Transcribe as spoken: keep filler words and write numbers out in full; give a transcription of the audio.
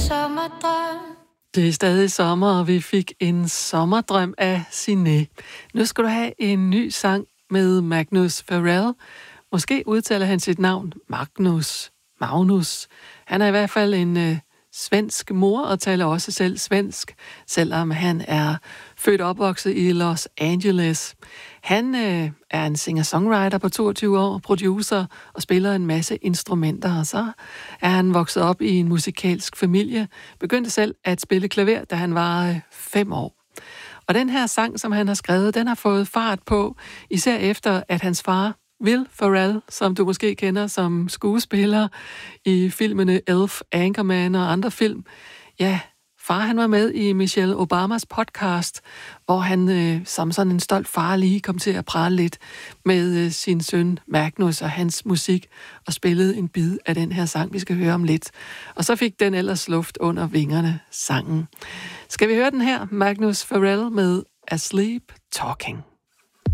sommerdrøm. Det er stadig sommer, og vi fik en sommerdrøm af Siné. Nu skal du have en ny sang med Magnus Pharrell. Måske udtaler han sit navn Magnus. Magnus. Han er i hvert fald en øh, svensk mor og taler også selv svensk, selvom han er født og opvokset i Los Angeles. Han øh, er en singer-songwriter på toogtyve år, producer og spiller en masse instrumenter, og så er han vokset op i en musikalsk familie, begyndte selv at spille klaver, da han var øh, fem år. Og den her sang, som han har skrevet, den har fået fart på, især efter at hans far, Will Ferrell, som du måske kender som skuespiller i filmene Elf, Anchorman og andre film. Ja, far han var med i Michelle Obamas podcast, hvor han øh, som sådan en stolt far lige kom til at prale lidt med øh, sin søn Magnus og hans musik og spillede en bid af den her sang, vi skal høre om lidt. Og så fik den ellers luft under vingerne, sangen. Skal vi høre den her, Magnus Pharrell med Asleep Talking?